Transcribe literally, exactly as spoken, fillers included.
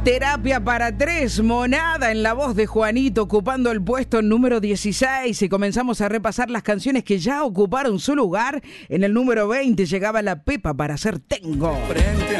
Terapia para tres, Monada en la voz de Juanito, ocupando el puesto número dieciséis. Y comenzamos a repasar las canciones que ya ocuparon su lugar. En el número veinte llegaba La Pepa para hacer Tengo. Frente